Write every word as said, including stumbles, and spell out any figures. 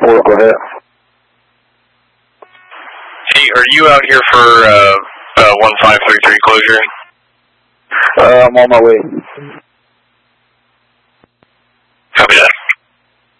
Or go ahead. Hey, are you out here for uh, uh, one five three three closure? Uh, I'm on my way. Copy that.